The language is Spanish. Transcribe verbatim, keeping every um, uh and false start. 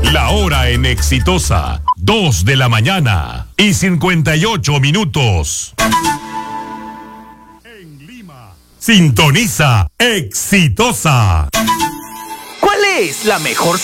La hora en Exitosa, dos de la mañana y cincuenta y ocho minutos. En Lima, sintoniza Exitosa. ¿Cuál es la mejor